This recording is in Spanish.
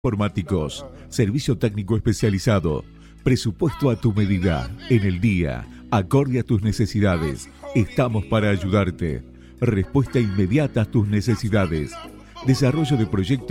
Informáticos, servicio técnico especializado, presupuesto a tu medida, en el día, acorde a tus necesidades. Estamos para ayudarte. Respuesta inmediata a tus necesidades. Desarrollo de proyectos